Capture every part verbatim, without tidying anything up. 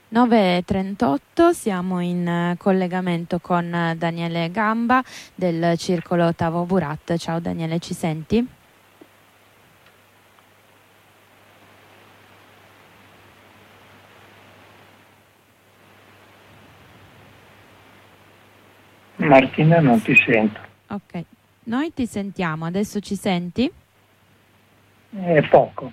nove e trentotto, siamo in eh, collegamento con eh, Daniele Gamba del Circolo Tavo Burat. Ciao Daniele, ci senti? Martina, non ti sento. Ok, noi ti sentiamo, adesso ci senti? È poco.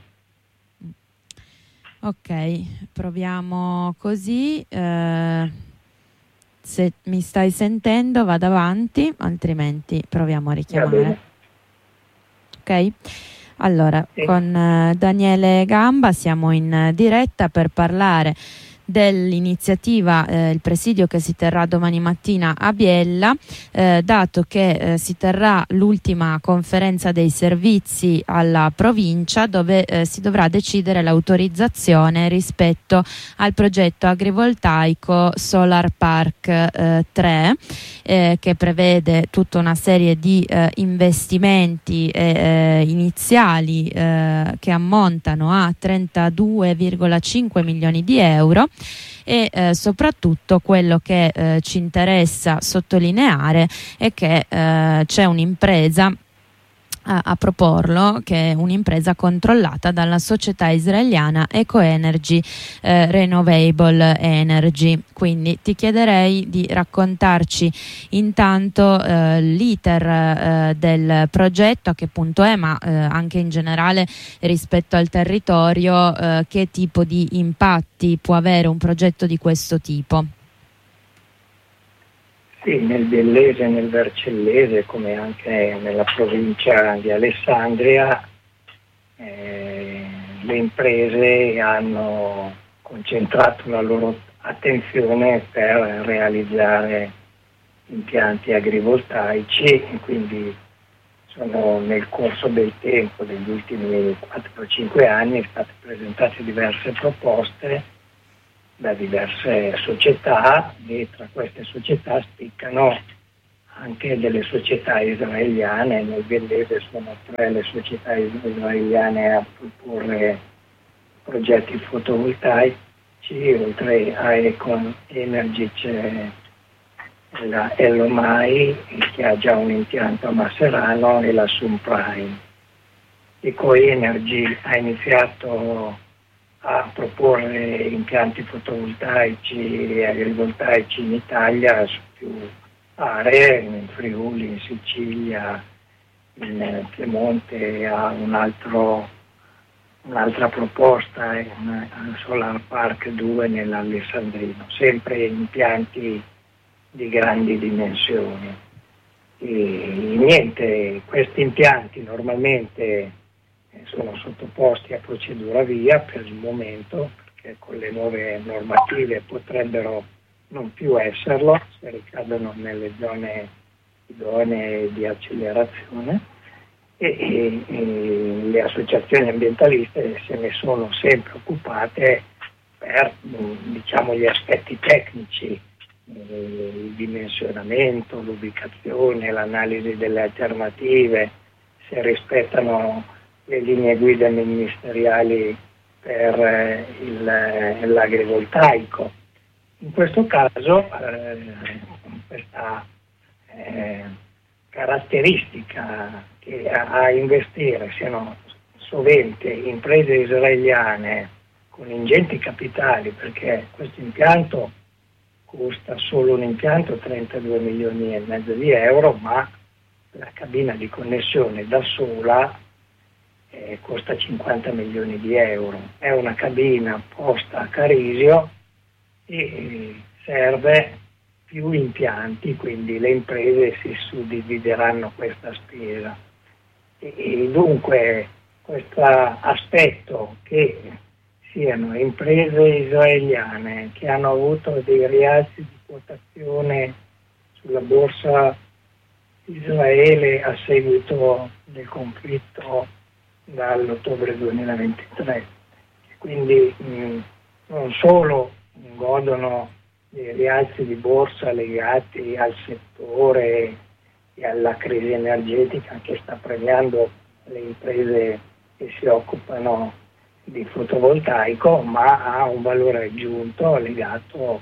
Ok, proviamo così. Eh, se mi stai sentendo vado avanti, altrimenti proviamo a richiamare. Ok? Allora, sì. con eh, Daniele Gamba siamo in diretta per parlare dell'iniziativa, eh, il presidio che si terrà domani mattina a Biella, eh, dato che eh, si terrà l'ultima conferenza dei servizi alla provincia, dove eh, si dovrà decidere l'autorizzazione rispetto al progetto agrivoltaico Solar Park eh, tre, eh, che prevede tutta una serie di eh, investimenti eh, iniziali eh, che ammontano a trentadue virgola cinque milioni di euro. E eh, soprattutto quello che eh, ci interessa sottolineare è che eh, c'è un'impresa a, a proporlo, che è un'impresa controllata dalla società israeliana Ecoenergy eh, Renewable Energy. Quindi ti chiederei di raccontarci intanto eh, l'iter eh, del progetto, a che punto è, ma eh, anche in generale rispetto al territorio, eh, che tipo di impatti può avere un progetto di questo tipo. Sì, nel Biellese e nel Vercellese, come anche nella provincia di Alessandria, eh, le imprese hanno concentrato la loro attenzione per realizzare impianti agrivoltaici, e quindi sono nel corso del tempo, degli ultimi quattro cinque anni, state presentate diverse proposte da diverse società, e tra queste società spiccano anche delle società israeliane. Nel Biellese sono tre le società israeliane a proporre progetti fotovoltaici, oltre a Econ Energy c'è la Ellomai, che ha già un impianto a Masserano, e la Sunprime. Ecoenergy ha iniziato a proporre impianti fotovoltaici e agrivoltaici in Italia su più aree, in Friuli, in Sicilia, in Piemonte. Ha un altro, un'altra proposta, un Solar Park due nell'Alessandrino, sempre impianti di grandi dimensioni. E niente, questi impianti normalmente sono sottoposti a procedura VIA per il momento, perché con le nuove normative potrebbero non più esserlo se ricadono nelle zone idonee di accelerazione, e, e, e le associazioni ambientaliste se ne sono sempre occupate per, diciamo, gli aspetti tecnici, il dimensionamento, l'ubicazione, l'analisi delle alternative, se rispettano le linee guida ministeriali per il, l'agrivoltaico. In questo caso eh, questa eh, caratteristica che a, a investire siano sovente imprese israeliane con ingenti capitali, perché questo impianto costa, solo un impianto, trentadue milioni e mezzo di euro, ma la cabina di connessione da sola eh, costa cinquanta milioni di euro. È una cabina posta a Carisio e eh, serve più impianti, quindi le imprese si suddivideranno questa spesa. E, e dunque questo aspetto che siano imprese israeliane che hanno avuto dei rialzi di quotazione sulla borsa di Israele a seguito del conflitto dall'ottobre duemilaventitré, quindi mh, non solo godono dei rialzi di borsa legati al settore e alla crisi energetica che sta premiando le imprese che si occupano di fotovoltaico, ma ha un valore aggiunto legato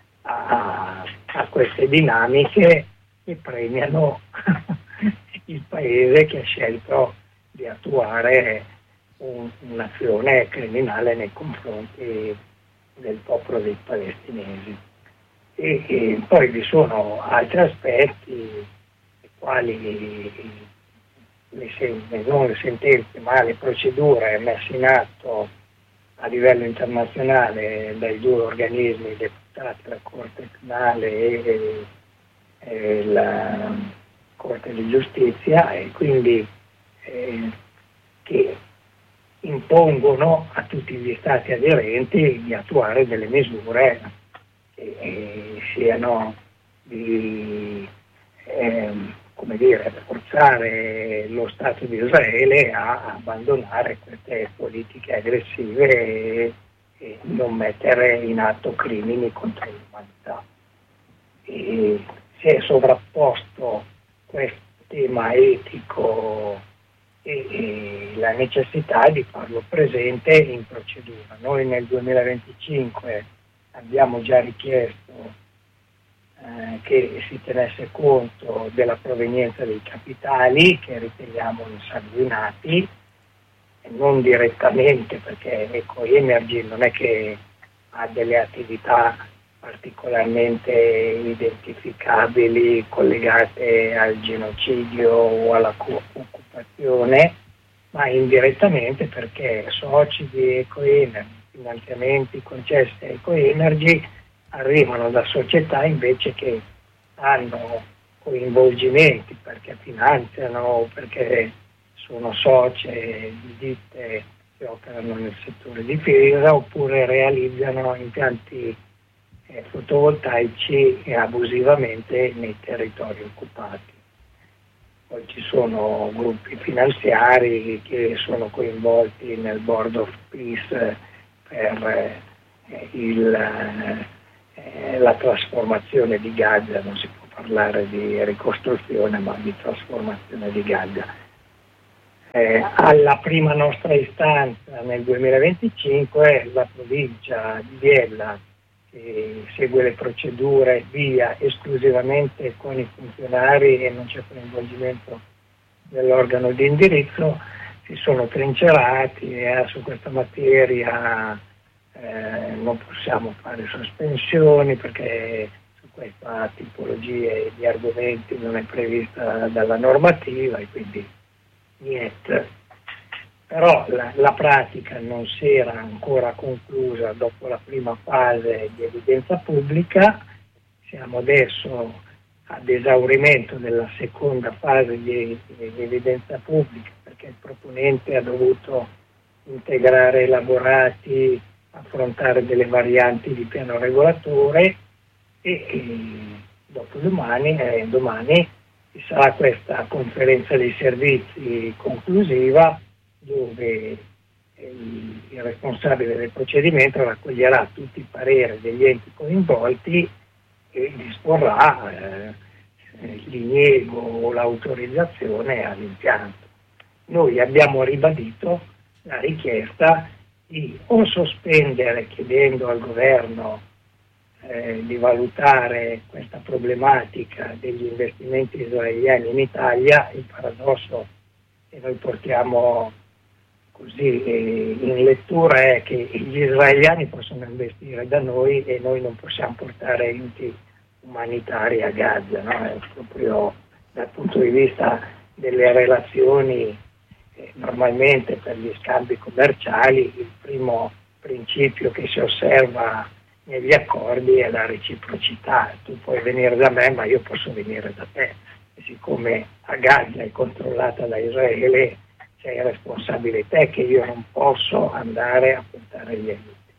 a, a queste dinamiche che premiano il paese che ha scelto di attuare un, un'azione criminale nei confronti del popolo dei palestinesi. E, e poi vi sono altri aspetti, i quali le sen- non le sentenze ma le procedure messe in atto a livello internazionale dai due organismi deputati, la Corte Penale e, e la Corte di Giustizia, e quindi eh, che impongono a tutti gli stati aderenti di attuare delle misure che eh, siano di ehm, come dire, forzare lo Stato di Israele a abbandonare queste politiche aggressive e, e non mettere in atto crimini contro l'umanità. E si è sovrapposto questo tema etico e, e la necessità di farlo presente in procedura. Noi nel duemilaventicinque abbiamo già richiesto Eh, che si tenesse conto della provenienza dei capitali che riteniamo insanguinati, non direttamente, perché ecco, Energy non è che ha delle attività particolarmente identificabili collegate al genocidio o alla co- occupazione, ma indirettamente perché soci di Ecoenergy, finanziamenti concessi a Ecoenergy arrivano da società invece che hanno coinvolgimenti perché finanziano o perché sono socie di ditte che operano nel settore difesa oppure realizzano impianti eh, fotovoltaici abusivamente nei territori occupati. Poi ci sono gruppi finanziari che sono coinvolti nel Board of Peace per eh, il eh, la trasformazione di Gaza, non si può parlare di ricostruzione ma di trasformazione di Gaza. Eh, alla prima nostra istanza nel duemilaventicinque la provincia di Biella, che segue le procedure via esclusivamente con i funzionari e non c'è coinvolgimento dell'organo di indirizzo, si sono trincerati e su questa materia Eh, non possiamo fare sospensioni perché su questa tipologia di argomenti non è prevista dalla normativa e quindi niente. Però la, la pratica non si era ancora conclusa dopo la prima fase di evidenza pubblica, siamo adesso ad esaurimento della seconda fase di, di evidenza pubblica perché il proponente ha dovuto integrare elaborati, affrontare delle varianti di piano regolatore e, e dopodomani e domani ci sarà questa conferenza dei servizi conclusiva dove il, il responsabile del procedimento raccoglierà tutti i pareri degli enti coinvolti e disporrà eh, l'iniego o l'autorizzazione all'impianto. Noi abbiamo ribadito la richiesta di o sospendere chiedendo al governo eh, di valutare questa problematica degli investimenti israeliani in Italia. Il paradosso che noi portiamo così eh, in lettura è che gli israeliani possono investire da noi e noi non possiamo portare aiuti umanitari a Gaza, no? È proprio dal punto di vista delle relazioni. Normalmente per gli scambi commerciali il primo principio che si osserva negli accordi è la reciprocità. Tu puoi venire da me ma io posso venire da te, e siccome a Gaza è controllata da Israele sei responsabile te che io non posso andare a portare gli aiuti.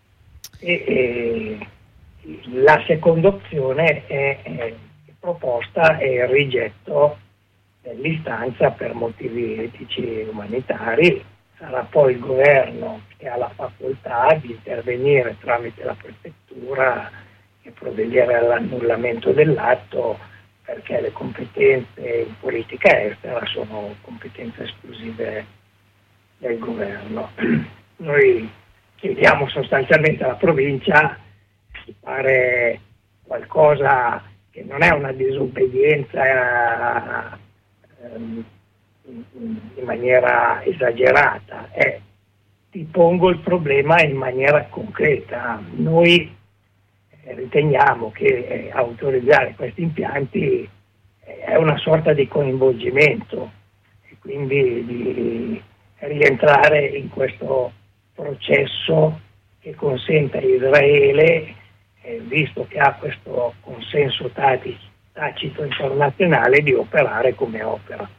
E, e la seconda opzione è, è proposta è il rigetto dell'istanza per motivi etici e umanitari. Sarà poi il governo che ha la facoltà di intervenire tramite la prefettura e provvedere all'annullamento dell'atto perché le competenze in politica estera sono competenze esclusive del governo. noi chiediamo sostanzialmente alla provincia di fare qualcosa che non è una disobbedienza ehm, in maniera esagerata, è ti pongo il problema in maniera concreta. Noi eh, riteniamo che eh, autorizzare questi impianti eh, è una sorta di coinvolgimento e quindi di rientrare in questo processo che consente a Israele, eh, visto che ha questo consenso tati- tacito internazionale, di operare come opera.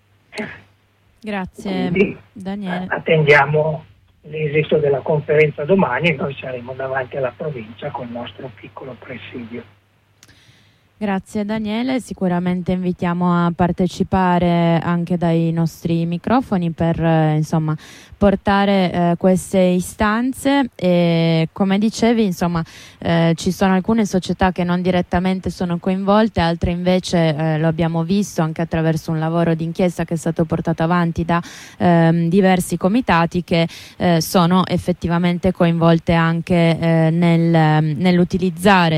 Grazie. Quindi, Daniele. Attendiamo l'esito della conferenza domani e noi saremo davanti alla provincia con il nostro piccolo presidio. Grazie Daniele, sicuramente invitiamo a partecipare anche dai nostri microfoni per eh, insomma portare eh, queste istanze e come dicevi insomma eh, ci sono alcune società che non direttamente sono coinvolte, altre invece eh, lo abbiamo visto anche attraverso un lavoro d'inchiesta che è stato portato avanti da ehm, diversi comitati che eh, sono effettivamente coinvolte anche eh, nel, nell'utilizzare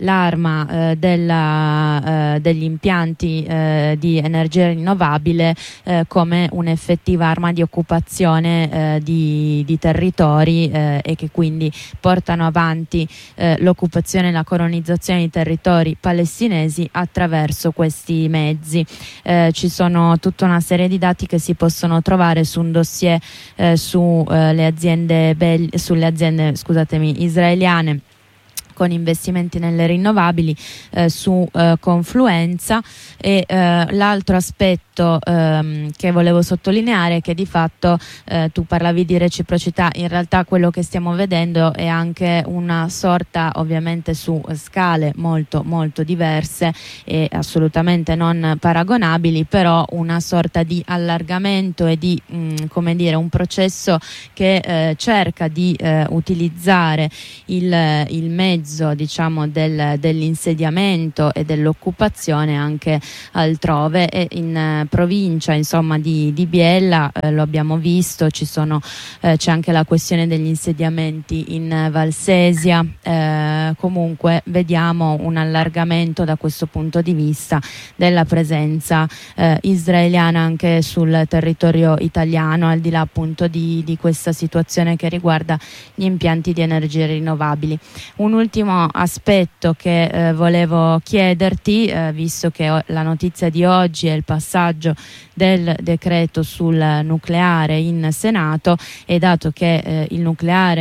l'arma eh, della Uh, degli impianti uh, di energia rinnovabile uh, come un'effettiva arma di occupazione uh, di, di territori uh, e che quindi portano avanti uh, l'occupazione e la colonizzazione di territori palestinesi attraverso questi mezzi. Uh, ci sono tutta una serie di dati che si possono trovare su un dossier uh, su, uh, le aziende bel- sulle aziende scusatemi, israeliane con investimenti nelle rinnovabili eh, su eh, Confluenza e eh, l'altro aspetto ehm, che volevo sottolineare è che di fatto eh, tu parlavi di reciprocità, in realtà quello che stiamo vedendo è anche una sorta, ovviamente su scale molto molto diverse e assolutamente non paragonabili, però una sorta di allargamento e di mh, come dire un processo che eh, cerca di eh, utilizzare il, il mezzo diciamo del, dell'insediamento e dell'occupazione anche altrove e in eh, provincia insomma di, di Biella eh, lo abbiamo visto, ci sono eh, c'è anche la questione degli insediamenti in eh, Valsesia, eh, comunque vediamo un allargamento da questo punto di vista della presenza eh, israeliana anche sul territorio italiano, al di là appunto di, di questa situazione che riguarda gli impianti di energie rinnovabili. Un ultimo aspetto che eh, volevo chiederti, eh, visto che o- la notizia di oggi è il passaggio del decreto sul nucleare in Senato e dato che eh, il nucleare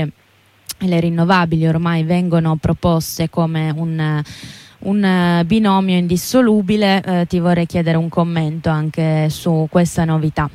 e le rinnovabili ormai vengono proposte come un, un binomio indissolubile, eh, ti vorrei chiedere un commento anche su questa novità.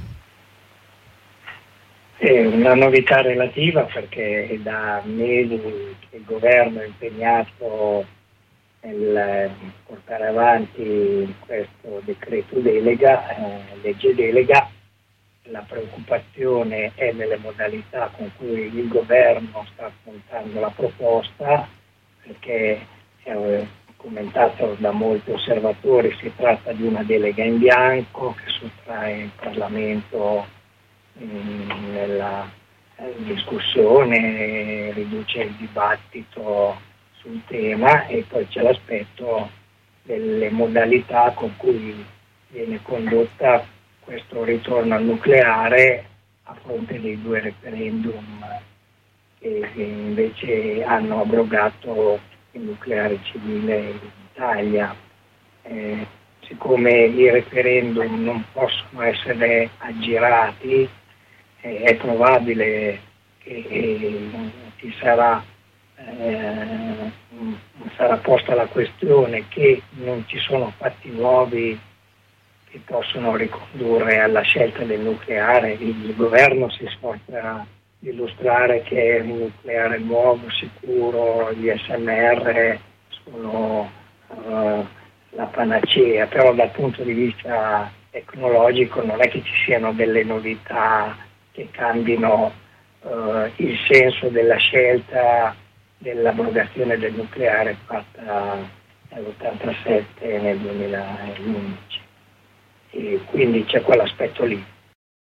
È una novità relativa perché è da mesi che il governo è impegnato nel portare avanti questo decreto delega, eh, legge delega. La preoccupazione è nelle modalità con cui il governo sta affrontando la proposta, perché è commentato da molti osservatori, si tratta di una delega in bianco che sottrae il Parlamento nella discussione, riduce il dibattito sul tema e poi c'è l'aspetto delle modalità con cui viene condotta questo ritorno al nucleare a fronte dei due referendum che, che invece hanno abrogato il nucleare civile in Italia. Eh, siccome i referendum non possono essere aggirati, è probabile che eh, ci sarà, eh, sarà posta la questione che non ci sono fatti nuovi che possono ricondurre alla scelta del nucleare. Il governo si sforza di illustrare che è un nucleare nuovo, sicuro, gli S M R sono uh, la panacea, però dal punto di vista tecnologico non è che ci siano delle novità che cambino uh, il senso della scelta dell'abrogazione del nucleare fatta nell'ottantasette e nel duemilaundici. E quindi c'è quell'aspetto lì.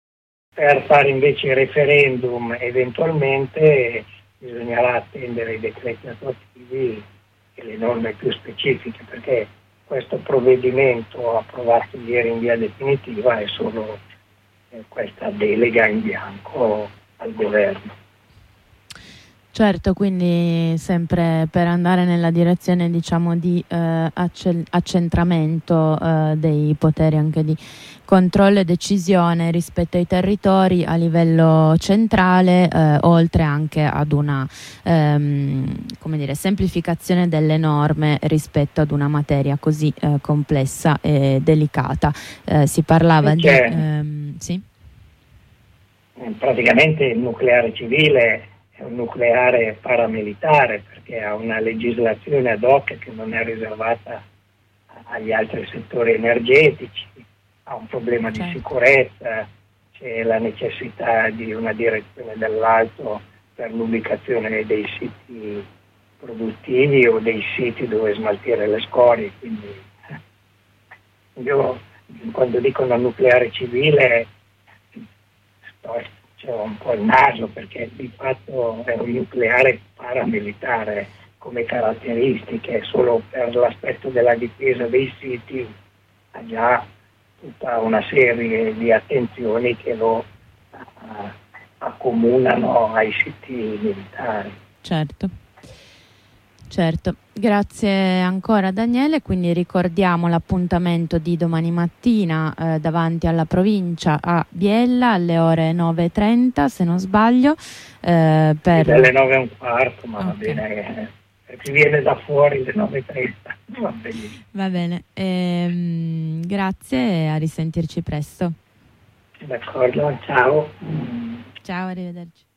Per fare invece il referendum eventualmente bisognerà attendere i decreti attuativi e le norme più specifiche, perché questo provvedimento approvato ieri in via definitiva è solo eh, questa delega in bianco al governo. Certo, quindi sempre per andare nella direzione, diciamo, di eh, accentramento eh, dei poteri, anche di controllo e decisione rispetto ai territori a livello centrale, eh, oltre anche ad una ehm, come dire, semplificazione delle norme rispetto ad una materia così eh, complessa e delicata. Eh, si parlava di... Ehm, sì? Praticamente il nucleare civile è un nucleare paramilitare, perché ha una legislazione ad hoc che non è riservata agli altri settori energetici, ha un problema di sicurezza, c'è la necessità di una direzione dall'alto per l'ubicazione dei siti produttivi o dei siti dove smaltire le scorie. Quindi io quando dico una nucleare civile sto c'è un po' il naso, perché di fatto è un nucleare paramilitare come caratteristiche, solo per l'aspetto della difesa dei siti ha già tutta una serie di attenzioni che lo uh, accomunano ai siti militari. Certo. Certo, grazie ancora Daniele, quindi ricordiamo l'appuntamento di domani mattina eh, davanti alla provincia a Biella alle ore nove e trenta, se non sbaglio. Eh, per... Alle nove e un quarto, ma okay. Va bene, eh, chi viene da fuori alle nove e trenta. Va bene. Va bene, ehm, grazie e a risentirci presto. D'accordo, ciao. Ciao, arrivederci.